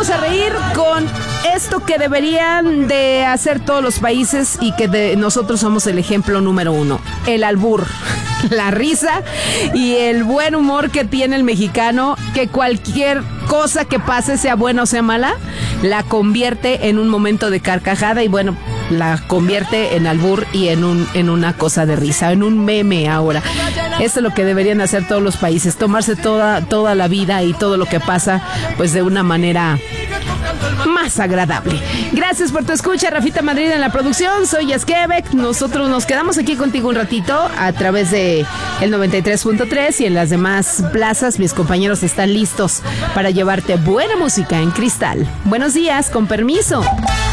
vamos a reír con esto que deberían de hacer todos los países y que nosotros somos el ejemplo número 1, el albur. La risa y el buen humor que tiene el mexicano, que cualquier cosa que pase, sea buena o sea mala, la convierte en un momento de carcajada y bueno, la convierte en albur y en una cosa de risa, en un meme ahora. Eso es lo que deberían hacer todos los países, tomarse toda la vida y todo lo que pasa pues de una manera más agradable. Gracias por tu escucha, Rafita Madrid en la producción. Soy Esquebec. Nosotros nos quedamos aquí contigo un ratito a través de el 93.3 y en las demás plazas mis compañeros están listos para llevarte buena música en cristal. Buenos días, con permiso.